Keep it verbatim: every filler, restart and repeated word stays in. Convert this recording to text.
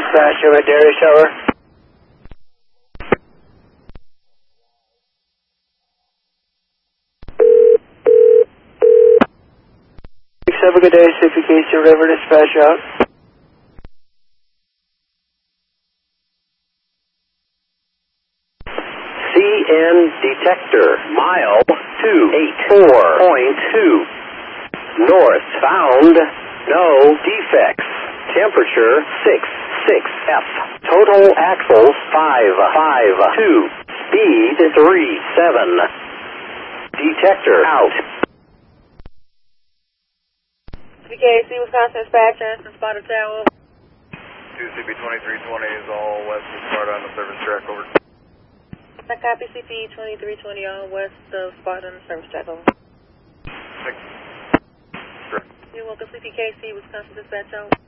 Dispatch, you're at Dairy Shower. Have a good day, C P K C River Dispatch out. C N detector, mile two eight four point two. North, found, no defects. Temperature six six F. Total axles five five two. Speed three seven. Detector out. C P K C Wisconsin Dispatch, Anderson Spotter Tower. two C B twenty-three twenty is all west of Sparta on the service track, over. I copy C P twenty-three twenty all west of Sparta on the service track, over. Six. You're welcome, C P K C Wisconsin Dispatch out.